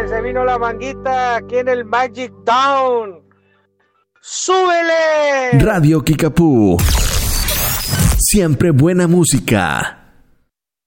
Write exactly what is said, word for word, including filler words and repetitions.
se vino la manguita aquí en el Magic Town. ¡Súbele! Radio Kickapoo. Siempre buena música.